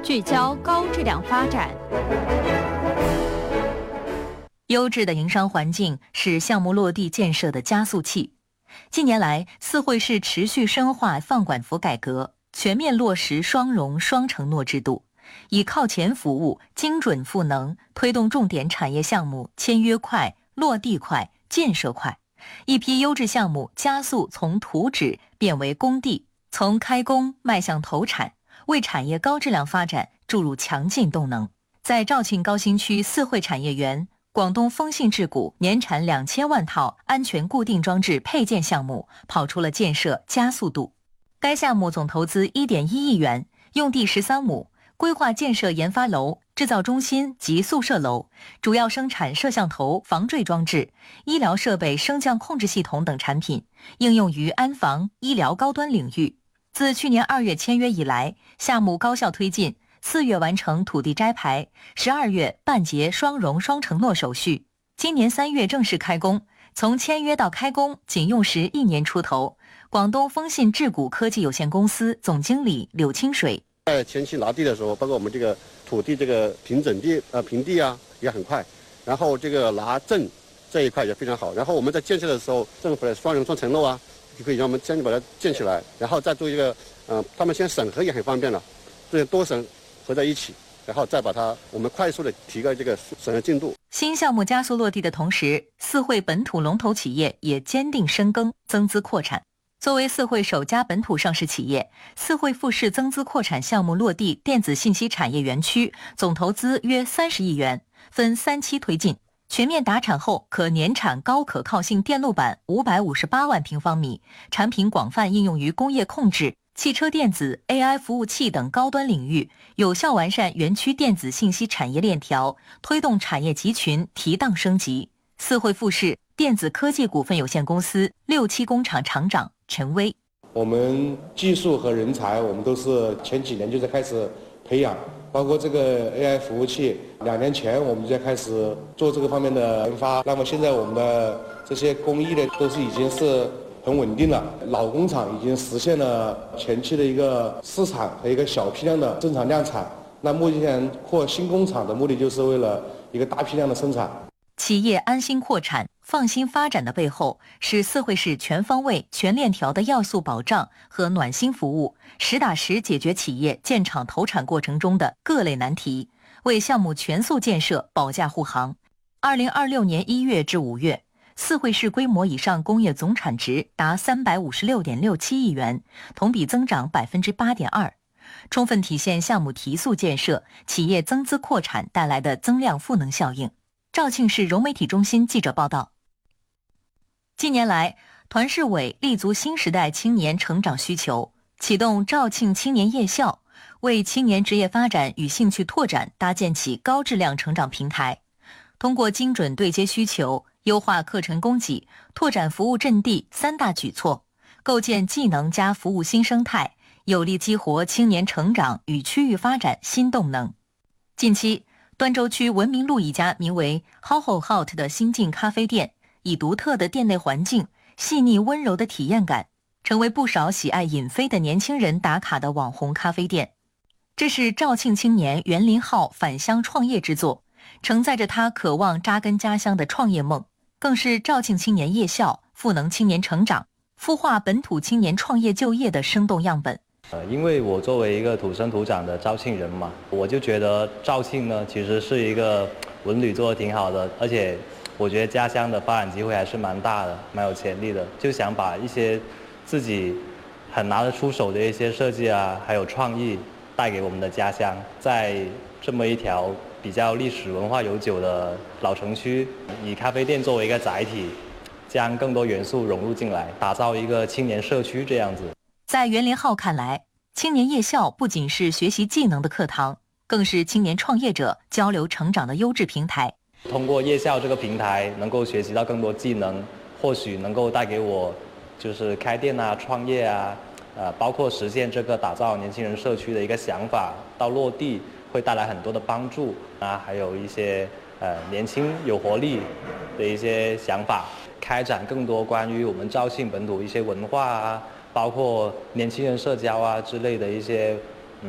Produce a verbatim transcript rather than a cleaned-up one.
聚焦高质量发展。 优质的营商环境是项目落地建设的加速器。近年来，四惠市持续深化放管服改革，全面落实双融双承诺制度，以靠前服务、精准赋能，推动重点产业项目签约快、落地快、建设快，一批优质项目加速从图纸变为工地，从开工迈向投产，为产业高质量发展注入强劲动能。在肇庆高新区四惠产业园，广东风信智谷年产两千万套安全固定装置配件项目跑出了建设加速度。该项目总投资 一点一亿元，用地十三亩，规划建设研发楼、制造中心及宿舍楼，主要生产摄像头、防坠装置、医疗设备升降控制系统等产品，应用于安防、医疗高端领域。自去年二月签约以来，项目高效推进，四月完成土地摘牌，十二月办结双融双承诺手续，今年三月正式开工。从签约到开工仅用时一年出头。广东风信智谷科技有限公司总经理柳清水： 在前期拿地的时候，包括我们这个土地这个平整地呃平地啊也很快，然后这个拿证这一块也非常好。然后我们在建设的时候，政府的双融双承诺啊，就可以让我们先把它建起来，然后再做一个呃，他们现在审核也很方便了，这些多审合在一起，然后再把它我们快速的提高这个审核进度。 新项目加速落地的同时，四惠本土龙头企业也坚定深耕增资扩产。作为四惠首家本土上市企业，四惠富市增资扩产项目落地电子信息产业园区，总投资约三十亿元，分三期推进。全面达产后，可年产高可靠性电路板五百五十八万平方米，产品广泛应用于工业控制、汽车电子、A I 服务器等高端领域，有效完善园区电子信息产业链条，推动产业集群提档升级。四惠富市电子科技股份有限公司六期工厂厂长陈威： 我们技术和人才，我们都是前几年就在开始培养，包括这个 A I 服务器，两年前我们就在开始做这个方面的研发。那么现在我们的这些工艺呢，都是已经是很稳定了。老工厂已经实现了前期的一个试产和一个小批量的正常量产。那目前扩新工厂的目的就是为了一个大批量的生产。 企业安心扩产、放心发展的背后，是四惠市全方位、全链条的要素保障和暖心服务，实打实解决企业建厂投产过程中的各类难题，为项目全速建设保驾护航。二零二六年一月至五月，四惠市规模以上工业总产值达三百五十六点六七亿元，同比增长百分之八点二，充分体现项目提速建设、企业增资扩产带来的增量赋能效应。肇庆市融媒体中心记者报道。近年来，团市委立足新时代青年成长需求，启动肇庆青年夜校，为青年职业发展与兴趣拓展搭建起高质量成长平台。通过精准对接需求、优化课程供给、拓展服务阵地三大举措，构建技能加服务新生态，有力激活青年成长与区域发展新动能。近期，端州区文明路一家名为 Hoho Hot 的新晋咖啡店，以独特的店内环境、细腻温柔的体验感，成为不少喜爱饮啡的年轻人打卡的网红咖啡店。这是肇庆青年袁林浩返乡创业之作，承载着他渴望扎根家乡的创业梦，更是肇庆青年夜校赋能青年成长、孵化本土青年创业就业的生动样本。 呃，因为我作为一个土生土长的肇庆人嘛，我就觉得肇庆呢其实是一个文旅做得挺好的，而且我觉得家乡的发展机会还是蛮大的，蛮有潜力的，就想把一些自己很拿得出手的一些设计啊，还有创意带给我们的家乡。在这么一条比较历史文化悠久的老城区，以咖啡店作为一个载体，将更多元素融入进来，打造一个青年社区这样子。 在袁林浩看来，青年夜校不仅是学习技能的课堂，更是青年创业者交流成长的优质平台。 通过夜校这个平台，能够学习到更多技能，或许能够带给我就是开店啊、创业啊，呃，包括实现这个打造年轻人社区的一个想法，到落地会带来很多的帮助啊，还有一些呃年轻有活力的一些想法，开展更多关于我们肇庆本土一些文化啊，包括年轻人社交啊之类的一些